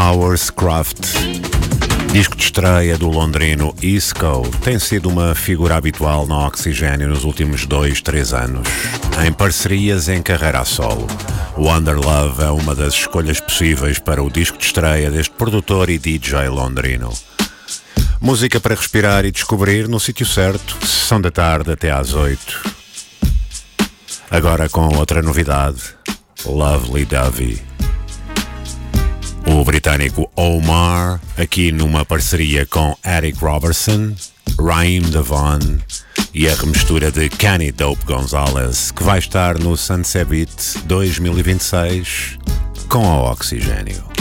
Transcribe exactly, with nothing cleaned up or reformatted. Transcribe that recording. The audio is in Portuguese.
Hours Craft, disco de estreia do londrino Isco, tem sido uma figura habitual no Oxigênio nos últimos dois, três anos, em parcerias em carreira a solo. Wonder Love é uma das escolhas possíveis para o disco de estreia deste produtor e D J londrino. Música para respirar e descobrir no sítio certo, sessão da tarde até às oito. Agora com outra novidade, Lovely Dovey. O britânico Omar, aqui numa parceria com Eric Robertson, Raheem Devon e a remistura de Kenny Dope Gonzalez, que vai estar no Sunset Beat dois mil e vinte e seis com a Oxigênio.